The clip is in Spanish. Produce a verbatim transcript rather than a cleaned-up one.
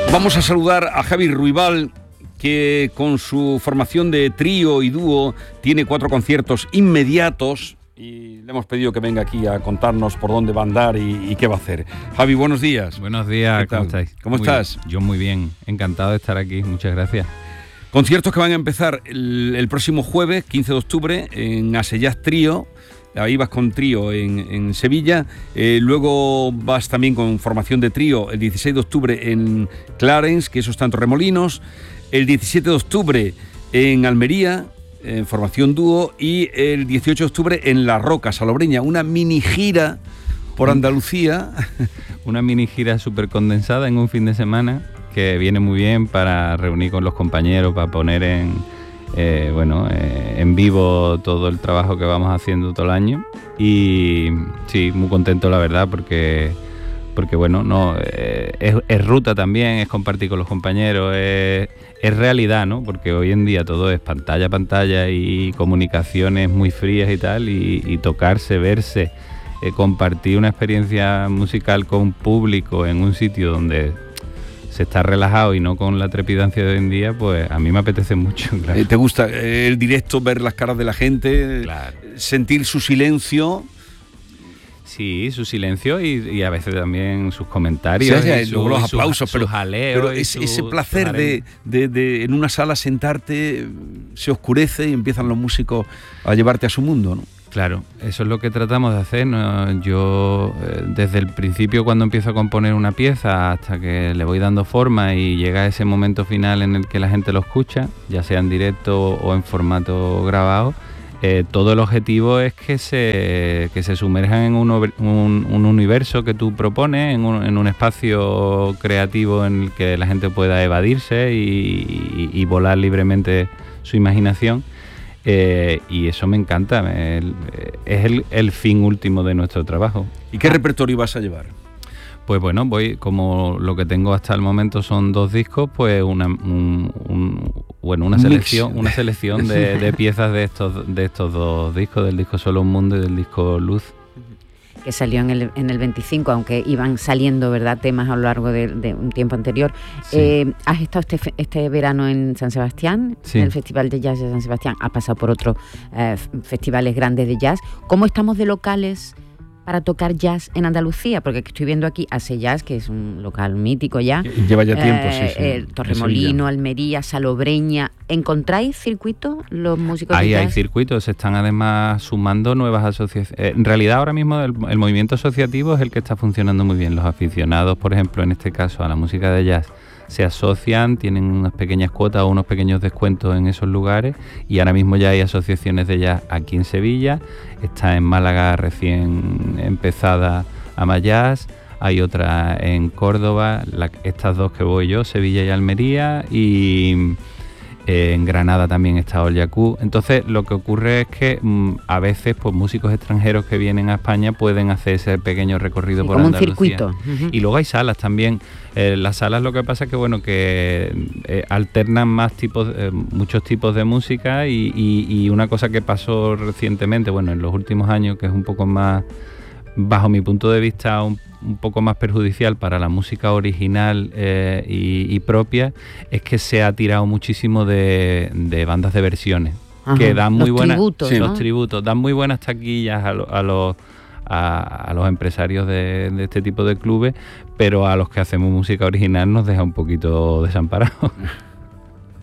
Vamos a saludar a Javi Ruibal, que con su formación de trío y dúo tiene cuatro conciertos inmediatos y le hemos pedido que venga aquí a contarnos por dónde va a andar y, y qué va a hacer. Javi, buenos días. Buenos días, ¿cómo estáis? ¿Cómo muy estás? Bien. Yo muy bien, encantado de estar aquí, muchas gracias. Conciertos que van a empezar el, el próximo jueves, quince de octubre, en Asellaz Trío. Ahí vas con trío en, en Sevilla, eh, luego vas también con formación de trío el dieciséis de octubre en Clarence, que eso está en Torremolinos, el diecisiete de octubre en Almería, en formación dúo, y el dieciocho de octubre en La Roca, Salobreña, una mini gira por Andalucía. Una mini gira súper condensada en un fin de semana, que viene muy bien para reunir con los compañeros, para poner en... Eh, bueno, eh, en vivo todo el trabajo que vamos haciendo todo el año y sí, muy contento la verdad porque porque bueno, no eh, es, es ruta también, es compartir con los compañeros, es, es realidad, ¿no? Porque hoy en día todo es pantalla a pantalla y comunicaciones muy frías y tal y, y tocarse, verse, eh, compartir una experiencia musical con público en un sitio donde se está relajado y no con la trepidancia de hoy en día, pues a mí me apetece mucho. Claro. ¿Te gusta el directo, ver las caras de la gente, claro, sentir su silencio? Sí, su silencio y, y a veces también sus comentarios, sí, sí, y su, luego los y aplausos, sus, pero, sus jaleos pero y ese, su, ese placer de, de, de en una sala sentarte, se oscurece y empiezan los músicos a llevarte a su mundo, ¿no? Claro, eso es lo que tratamos de hacer, ¿no? Yo eh, desde el principio, cuando empiezo a componer una pieza hasta que le voy dando forma y llega ese momento final en el que la gente lo escucha, ya sea en directo o en formato grabado, eh, todo el objetivo es que se, que se sumerjan en un, un, un universo que tú propones, en un, en un espacio creativo en el que la gente pueda evadirse y, y, y volar libremente su imaginación. Eh, y eso me encanta, el, es el, el fin último de nuestro trabajo. ¿Y qué ah. repertorio vas a llevar? Pues bueno, voy, como lo que tengo hasta el momento son dos discos, pues una un, un, bueno una selección, una selección de, de piezas de estos de estos dos discos, del disco Solo un Mundo y del disco Luz. Que salió en el, en el veinticinco, aunque iban saliendo, ¿verdad?, temas a lo largo de, de un tiempo anterior. Sí. Eh, has estado este, este verano en San Sebastián, sí, en el Festival de Jazz de San Sebastián, has pasado por otros eh, festivales grandes de jazz. ¿Cómo estamos de locales para tocar jazz en Andalucía? Porque estoy viendo aquí Asellaz, que es un local mítico ya. Lleva ya tiempo, eh, sí, sí. Eh, Torremolino, Almería, Salobreña. ¿Encontráis circuitos los músicos Ahí de jazz? Hay circuitos, se están además sumando nuevas asociaciones. Eh, en realidad ahora mismo el, el movimiento asociativo es el que está funcionando muy bien. Los aficionados, por ejemplo, en este caso a la música de jazz, se asocian, tienen unas pequeñas cuotas o unos pequeños descuentos en esos lugares y ahora mismo ya hay asociaciones de jazz aquí en Sevilla, está en Málaga recién empezada Amayaz, hay otra en Córdoba, la, estas dos que voy yo, Sevilla y Almería, y eh, en Granada también está Olyacú. Entonces lo que ocurre es que mmm, a veces pues músicos extranjeros que vienen a España pueden hacer ese pequeño recorrido, sí, por como Andalucía. Un circuito. Uh-huh. Y luego hay salas también. Eh, las salas lo que pasa es que bueno que eh, alternan más tipos, eh, muchos tipos de música y, y, y una cosa que pasó recientemente, bueno, en los últimos años, que es un poco más, bajo mi punto de vista, un, un poco más perjudicial para la música original eh, y, y propia, es que se ha tirado muchísimo de, de bandas de versiones. Ajá, que dan muy los buenas tributos, sí, ¿no? los tributos, dan muy buenas taquillas a, lo, a los A, a los empresarios de, de este tipo de clubes, pero a los que hacemos música original nos deja un poquito desamparados.